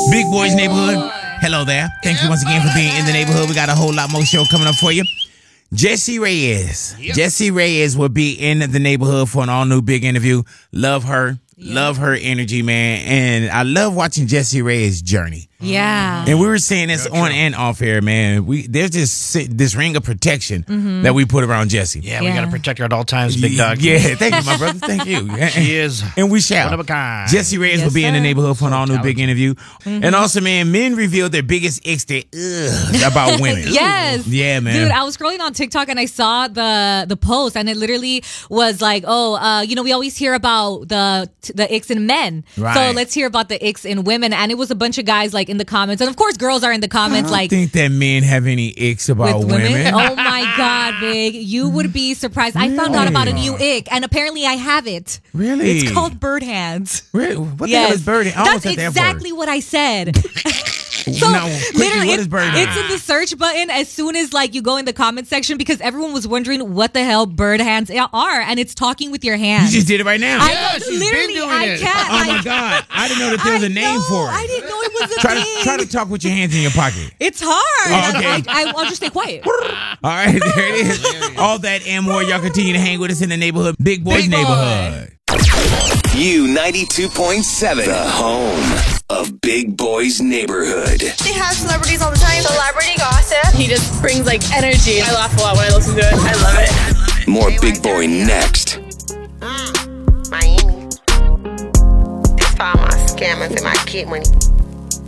Big Boys Neighborhood. Hello there. Thank you once again for being in the neighborhood. We got a whole lot more show coming up for you. Jessie Reyez. Yep. Jessie Reyez will be in the neighborhood for an all-new big interview. Love her. Yeah. Love her energy, man. And I love watching Jessie Reyez's journey. Yeah. And we were saying this on and off air, man. There's this ring of protection that we put around Jessie. Yeah, we got to protect her at all times, big dog. Yeah, thank you, my brother. Thank you. She is. And we shall. One of a kind. Jessie Reyez will be in the neighborhood for an all-new big interview. And also, man, men revealed their biggest icks about women. Yes. Yeah, man. Dude, I was scrolling on TikTok and I saw the post, and it literally was like, we always hear about the icks in men. Right. So let's hear about the icks in women. And it was a bunch of guys like in the comments. And of course, girls are in the comments. I don't think that men have any icks about with women. Oh my God, Big. You would be surprised. Really? I found out about a new ick, and apparently I have it. Really? It's called bird hands. Really? What the hell is bird hands? That's exactly what I said. So literally, what is bird hands? It's in the search button as soon as like you go in the comment section, because everyone was wondering what the hell bird hands are, and it's talking with your hands. You just did it right now. I can't. Oh my God! I didn't know that there was a name for it. I didn't know it was a thing. Try to talk with your hands in your pocket. It's hard. Oh, okay. I'll just stay quiet. All right, there it is. All that and more. Y'all continue to hang with us in the neighborhood, Big Boys Neighborhood. U92.7, the home of Big Boys Neighborhood. They have celebrities all the time. Celebrity gossip. He just brings like energy. I laugh a lot when I listen to it. I love it. More Big Boy next. Miami. This for all my scammers and my kid money.